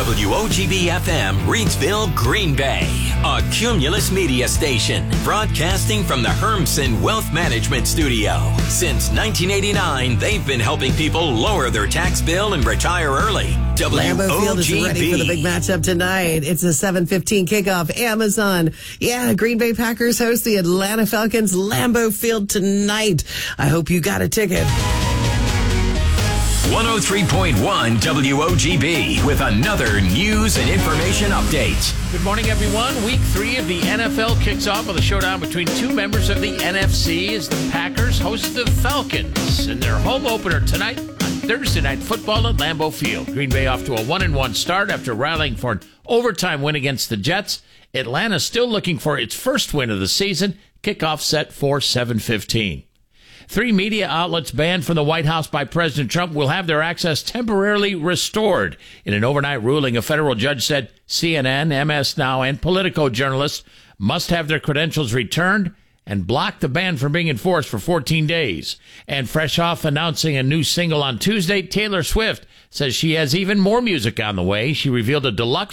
WOGB-FM, Reidsville, Green Bay. A Cumulus Media station, broadcasting from the Hermsen Wealth Management Studio. Since 1989, they've been helping people lower their tax bill and retire early. Lambeau Field is ready for the big matchup tonight. It's a 7:15 kickoff. Amazon. Yeah, Green Bay Packers host the Atlanta Falcons. Lambeau Field tonight. I hope you got a ticket. 103.1 WOGB with another news and information update. Good morning, everyone. Week 3 of the NFL kicks off with a showdown between two members of the NFC as the Packers host the Falcons in their home opener tonight on Thursday Night Football at Lambeau Field. Green Bay off to a 1-1 start after rallying for an overtime win against the Jets. Atlanta still looking for its first win of the season. Kickoff set for 7:15. 3 media outlets banned from the White House by President Trump will have their access temporarily restored. In an overnight ruling, a federal judge said CNN, MS Now, and Politico journalists must have their credentials returned and block the ban from being enforced for 14 days. And fresh off announcing a new single on Tuesday, Taylor Swift says she has even more music on the way. She revealed a deluxe